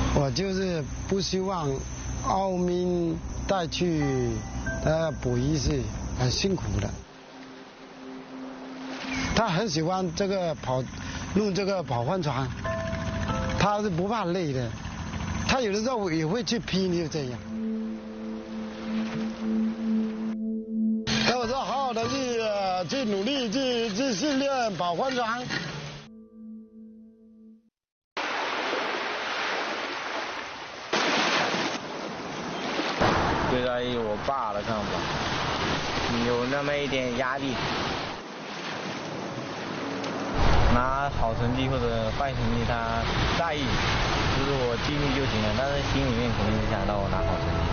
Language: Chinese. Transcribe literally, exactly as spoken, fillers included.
我就是不希望奥运带去呃捕鱼是很辛苦的。他很喜欢这个跑，弄这个跑帆船，他是不怕累的。他有的时候也会去拼，就这样。那我说好好的去呃去努力去去训练跑帆船。 对他有我爸的看法，有那么一点压力。拿好成绩或者坏成绩他在意，就是我尽力就行了，但是心里面肯定是想到我拿好成绩。